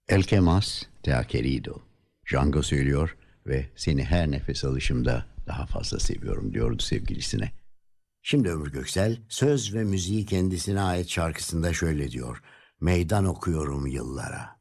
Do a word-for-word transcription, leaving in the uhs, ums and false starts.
El que más te ha querido. Django söylüyor ve seni her nefes alışımda daha fazla seviyorum diyordu sevgilisine. Şimdi Ömür Göksel söz ve müziği kendisine ait şarkısında şöyle diyor. Meydan okuyorum yıllara.